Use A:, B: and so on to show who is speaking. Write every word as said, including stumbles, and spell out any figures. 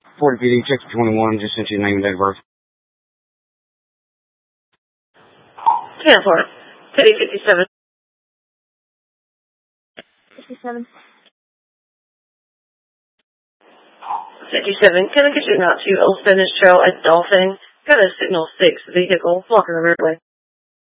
A: forty P D, check twenty-one, just sent you the name and date of birth.
B: ten four, City fifty-seven.
C: fifty-seven.
B: fifty-seven, can I get you out to Old Spanish Trail at Dolphin? Got a signal six vehicle blocking the roadway.